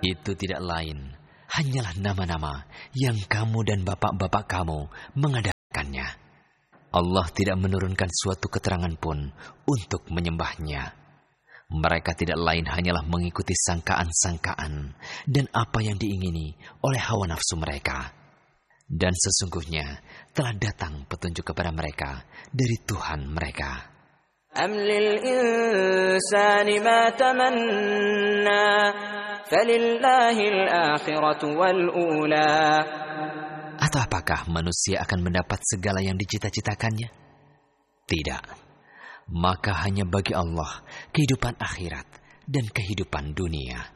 Itu tidak lain, hanyalah nama-nama yang kamu dan bapak-bapak kamu mengadakannya. Allah tidak menurunkan suatu keterangan pun untuk menyembahnya. Mereka tidak lain hanyalah mengikuti sangkaan-sangkaan dan apa yang diingini oleh hawa nafsu mereka. Dan sesungguhnya telah datang petunjuk kepada mereka dari Tuhan mereka. أم للإنسان ما تمنى فلله الآخرة والأولى. Atau apakah manusia akan mendapat segala yang dicita-citakannya? Tidak. Maka hanya bagi Allah kehidupan akhirat dan kehidupan dunia.